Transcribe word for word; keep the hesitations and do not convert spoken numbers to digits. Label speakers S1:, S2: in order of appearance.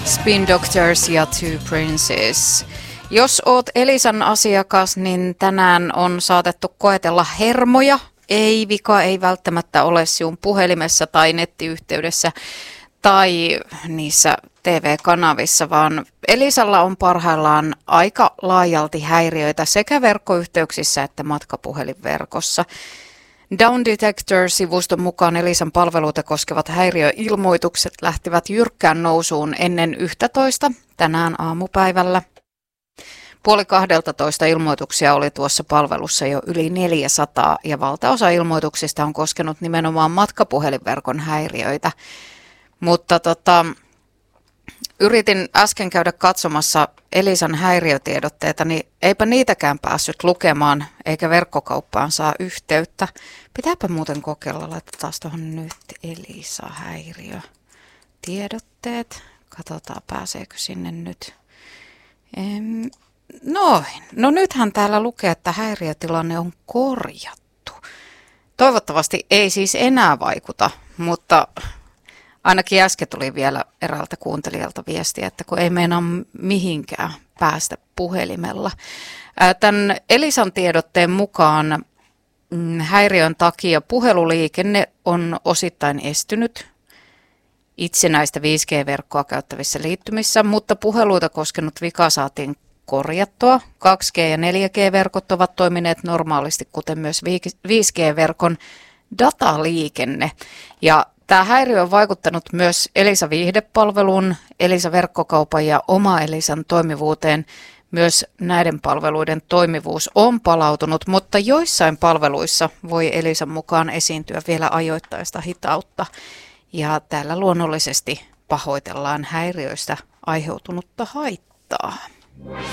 S1: Spin Doctors ja Two Princes. Jos oot Elisan asiakas, niin tänään on saatettu koetella hermoja. Ei vika, ei välttämättä ole sinun puhelimessa tai nettiyhteydessä tai niissä T V-kanavissa, vaan Elisalla on parhaillaan aika laajalti häiriöitä sekä verkkoyhteyksissä että matkapuhelinverkossa. Down Detector-sivuston mukaan Elisan palveluita koskevat häiriöilmoitukset lähtivät jyrkkään nousuun ennen yksitoista tänään aamupäivällä. Puoli kahdeltatoista ilmoituksia oli tuossa palvelussa jo yli neljäsataa ja valtaosa ilmoituksista on koskenut nimenomaan matkapuhelinverkon häiriöitä. Mutta tota, yritin äsken käydä katsomassa Elisan häiriötiedotteita, niin eipä niitäkään päässyt lukemaan eikä verkkokauppaan saa yhteyttä. Pitääpä muuten kokeilla, laitetaan tuohon nyt Elisa häiriötiedotteet. Katsotaan pääseekö sinne nyt. Em, noin. No nythän täällä lukee, että häiriötilanne on korjattu. Toivottavasti ei siis enää vaikuta, mutta ainakin äsken tuli vielä eräältä kuuntelijalta viestiä, että kun ei meinaa mihinkään päästä puhelimella. Tämän Elisan tiedotteen mukaan häiriön takia puheluliikenne on osittain estynyt itsenäistä viisi G-verkkoa käyttävissä liittymissä, mutta puheluita koskenut vika saatiin korjattua. kaksi G- ja neljä G-verkot ovat toimineet normaalisti, kuten myös viisi G-verkon dataliikenne. Ja tämä häiriö on vaikuttanut myös Elisa-viihdepalvelun, Elisa-verkkokaupan ja oma Elisan toimivuuteen. Myös näiden palveluiden toimivuus on palautunut, mutta joissain palveluissa voi Elisan mukaan esiintyä vielä ajoittaista hitautta. Ja täällä luonnollisesti pahoitellaan häiriöistä aiheutunutta haittaa.